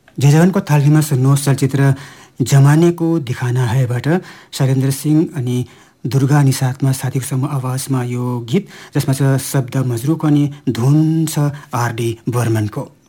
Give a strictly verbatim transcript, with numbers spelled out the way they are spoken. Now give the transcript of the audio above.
जयजवानको थालनीमा सुन्नुहोस् चलचित्र जमानेको दिखाना हैबाट शैलेन्द्र सिंह अनि दुर्गा अनि साथमा साथीको समूह आवाजमा यो गीत, जसमा छ शब्द मजरुक अनि धुन छ आरडी बर्मनको।